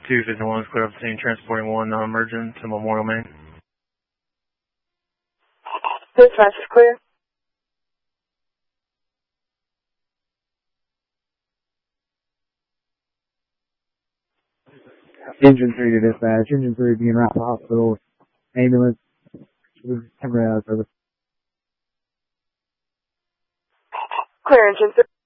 251 is clear up the scene, transporting one non-emergent to Memorial, Maine. Dispatch is clear. Engine 3 to dispatch. Engine 3 being route to hospital. Ambulance. Temporary out of service. Clear, Engine 3.